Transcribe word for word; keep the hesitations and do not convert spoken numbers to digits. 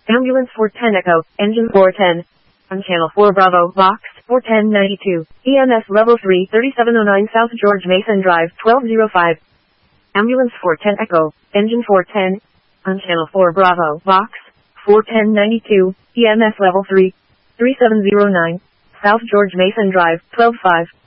Ambulance four ten Echo, engine four ten. On channel four Bravo, box four ten ninety-two. E M S level three, thirty-seven oh nine South George Mason Drive, twelve oh five. Ambulance four ten Echo, engine four ten. On channel four Bravo, box four ten ninety-two. E M S level three, thirty-seven oh nine South George Mason Drive, twelve oh five.